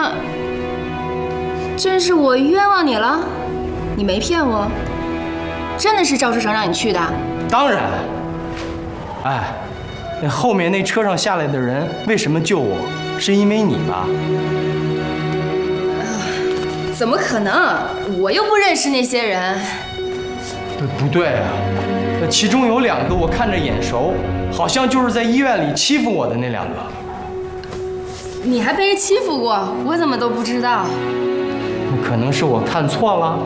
真是我冤枉你了？你没骗我，真的是赵书成让你去的？ 当然。哎，那后面那车上下来的人为什么救我？是因为你吧？ 怎么可能？我又不认识那些人。 不对啊，那其中有2个我看着眼熟，好像就是在医院里欺负我的那2个。 你还被人欺负过？我怎么都不知道？ 可能是我看错了。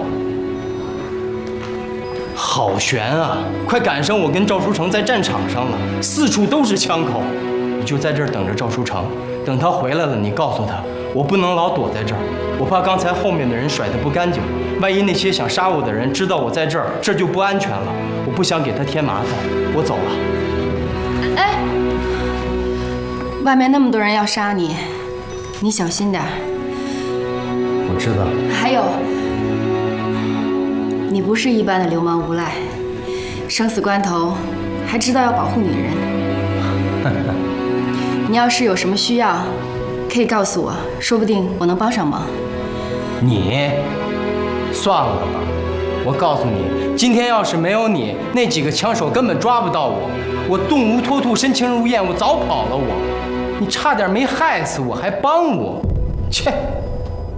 好悬啊！快赶上我跟赵书成在战场上了，四处都是枪口。你就在这儿等着赵书成，等他回来了，你告诉他，我不能老躲在这儿，我怕刚才后面的人甩得不干净，万一那些想杀我的人知道我在这儿，这就不安全了。我不想给他添麻烦，我走了。 哎，外面那么多人要杀你，你小心点。 我知道。 还有，你不是一般的流氓无赖，生死关头还知道要保护女人。你要是有什么需要，可以告诉我，说不定我能帮上忙。 你，算了吧。我告诉你，今天要是没有你，那几个枪手根本抓不到我。我动如脱兔，身轻如燕，我早跑了。你差点没害死我，还帮我，切！